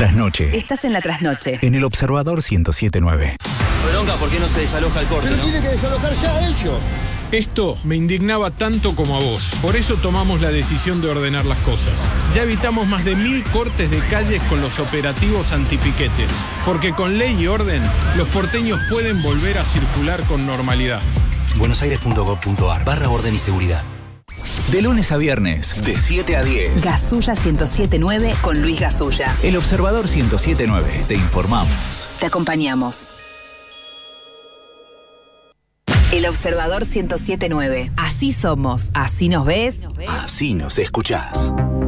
Trasnoche. Estás en la trasnoche. En el Observador 107.9. Bronca, ¿por qué no se desaloja el corte, Pero no? tiene que desalojar ya ellos. Esto me indignaba tanto como a vos. Por eso tomamos la decisión de ordenar las cosas. Ya evitamos más de 1000 cortes de calles con los operativos antipiquetes. Porque con ley y orden, los porteños pueden volver a circular con normalidad. buenosaires.gov.ar/orden y seguridad. De lunes a viernes, de 7 a 10. Gasulla 107.9 con Luis Gasulla. El Observador 107.9. Te informamos. Te acompañamos. El Observador 107.9. Así somos, así nos ves. Así nos escuchás.